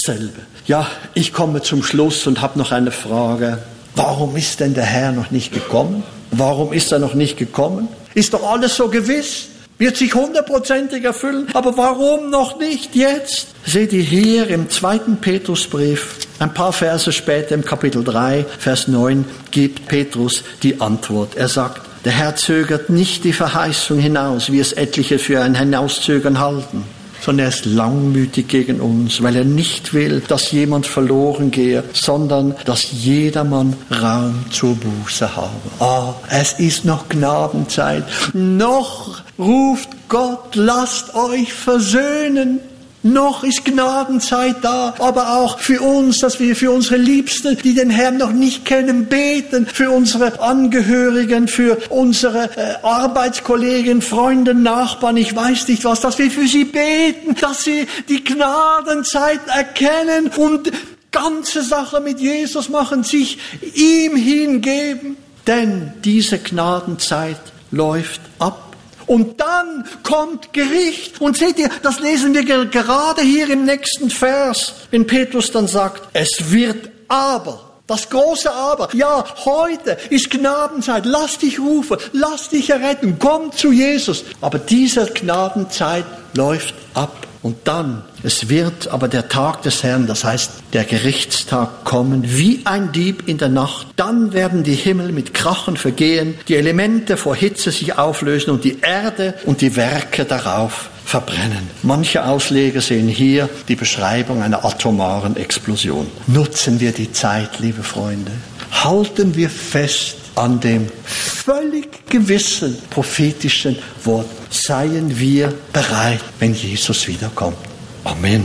dasselbe. Ja, ich komme zum Schluss und habe noch eine Frage. Warum ist denn der Herr noch nicht gekommen? Warum ist er noch nicht gekommen? Ist doch alles so gewiss. Wird sich 100%ig erfüllen. Aber warum noch nicht jetzt? Seht ihr hier im 2. Petrusbrief, ein paar Verse später im Kapitel 3, Vers 9, gibt Petrus die Antwort. Er sagt, der Herr zögert nicht die Verheißung hinaus, wie es etliche für ein Hinauszögern halten, sondern er ist langmütig gegen uns, weil er nicht will, dass jemand verloren gehe, sondern dass jedermann Raum zur Buße habe. Es ist noch Gnadenzeit. Noch ruft Gott, lasst euch versöhnen. Noch ist Gnadenzeit da, aber auch für uns, dass wir für unsere Liebsten, die den Herrn noch nicht kennen, beten, für unsere Angehörigen, für unsere Arbeitskollegen, Freunde, Nachbarn, ich weiß nicht was, dass wir für sie beten, dass sie die Gnadenzeit erkennen und ganze Sache mit Jesus machen, sich ihm hingeben, denn diese Gnadenzeit läuft ab. Und dann kommt Gericht. Und seht ihr, das lesen wir gerade hier im nächsten Vers, wenn Petrus dann sagt, es wird aber, das große Aber, ja, heute ist Gnadenzeit, lass dich rufen, lass dich erretten, komm zu Jesus. Aber diese Gnadenzeit läuft ab. Und dann, es wird aber der Tag des Herrn, das heißt der Gerichtstag kommen, wie ein Dieb in der Nacht. Dann werden die Himmel mit Krachen vergehen, die Elemente vor Hitze sich auflösen und die Erde und die Werke darauf verbrennen. Manche Ausleger sehen hier die Beschreibung einer atomaren Explosion. Nutzen wir die Zeit, liebe Freunde. Halten wir fest an dem völlig gewissen prophetischen Wort. Seien wir bereit, wenn Jesus wiederkommt. Amen.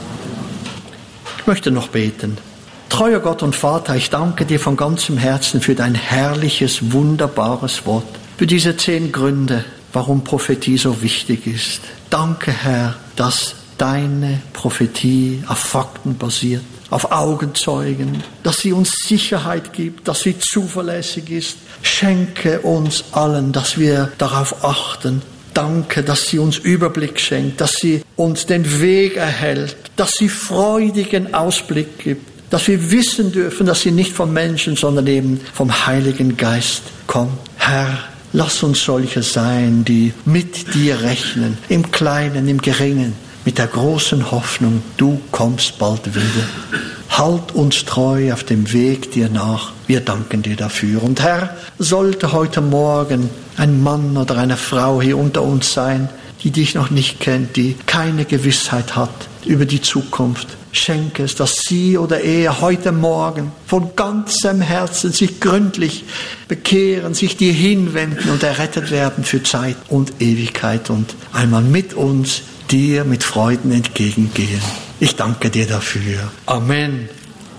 Ich möchte noch beten. Treuer Gott und Vater, ich danke dir von ganzem Herzen für dein herrliches, wunderbares Wort. Für diese 10 Gründe, warum Prophetie so wichtig ist. Danke, Herr, dass deine Prophetie auf Fakten basiert, auf Augenzeugen, dass sie uns Sicherheit gibt, dass sie zuverlässig ist. Schenke uns allen, dass wir darauf achten. Danke, dass sie uns Überblick schenkt, dass sie uns den Weg erhält, dass sie freudigen Ausblick gibt, dass wir wissen dürfen, dass sie nicht vom Menschen, sondern eben vom Heiligen Geist kommt. Herr, lass uns solche sein, die mit dir rechnen, im Kleinen, im Geringen, mit der großen Hoffnung, du kommst bald wieder. Halt uns treu auf dem Weg dir nach. Wir danken dir dafür. Und Herr, sollte heute Morgen ein Mann oder eine Frau hier unter uns sein, die dich noch nicht kennt, die keine Gewissheit hat über die Zukunft, schenke es, dass sie oder er heute Morgen von ganzem Herzen sich gründlich bekehren, sich dir hinwenden und errettet werden für Zeit und Ewigkeit und einmal mit uns dir mit Freuden entgegengehen. Ich danke dir dafür. Amen.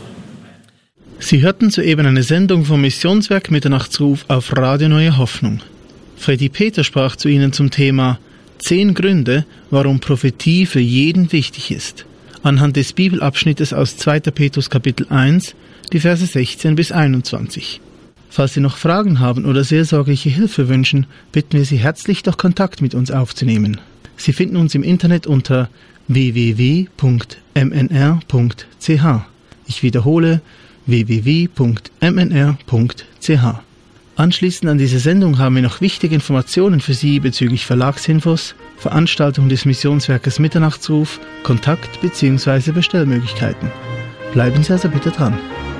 Sie hörten soeben eine Sendung vom Missionswerk Mitternachtsruf auf Radio Neue Hoffnung. Freddy Peter sprach zu Ihnen zum Thema 10 Gründe, warum Prophetie für jeden wichtig ist. Anhand des Bibelabschnittes aus 2. Petrus Kapitel 1, die Verse 16 bis 21. Falls Sie noch Fragen haben oder seelsorgliche Hilfe wünschen, bitten wir Sie herzlich, doch Kontakt mit uns aufzunehmen. Sie finden uns im Internet unter www.mnr.ch. Ich wiederhole www.mnr.ch. Anschließend an diese Sendung haben wir noch wichtige Informationen für Sie bezüglich Verlagsinfos, Veranstaltungen des Missionswerkes Mitternachtsruf, Kontakt bzw. Bestellmöglichkeiten. Bleiben Sie also bitte dran.